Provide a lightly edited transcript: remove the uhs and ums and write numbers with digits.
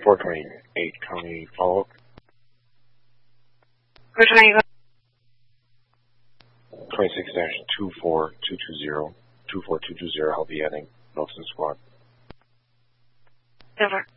428 County follow-up. Which one are you going? 26-24220. 24220, I'll be adding Nelson Squad. Over.